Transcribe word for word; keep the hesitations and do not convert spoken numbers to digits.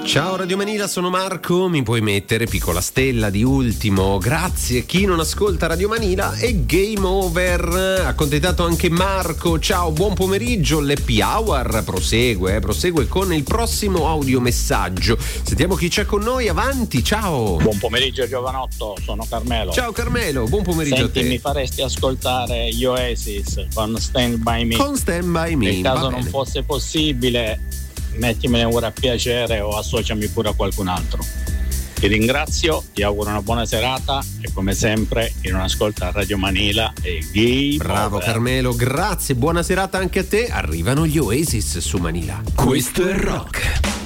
Ciao Radio Manila, sono Marco, mi puoi mettere piccola stella di ultimo, grazie. Chi non ascolta Radio Manila è game over. Accontentato anche Marco, ciao, buon pomeriggio. L'Happy Hour prosegue, eh, prosegue con il prossimo audiomessaggio. Sentiamo chi c'è con noi, avanti, ciao. Buon pomeriggio giovanotto, sono Carmelo. Ciao Carmelo, buon pomeriggio. Senti, a te. mi faresti ascoltare gli Oasis con Stand By Me? Con Stand By Me. Nel caso non fosse possibile, mettimene ora a piacere o associami pure a qualcun altro. Ti ringrazio, ti auguro una buona serata e come sempre in un ascolto a Radio Manila e game Bravo over. Carmelo, grazie, buona serata anche a te. Arrivano gli Oasis su Manila. Questo è rock.